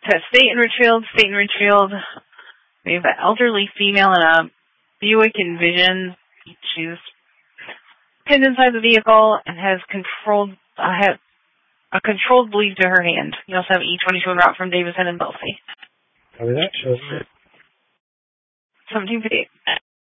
says State and Richfield. We have an elderly female in a Buick Envision. She's pinned inside the vehicle and has a controlled bleed to her hand. You also have E22 en route from Davison and Belsey. Copy that. Shows 1758.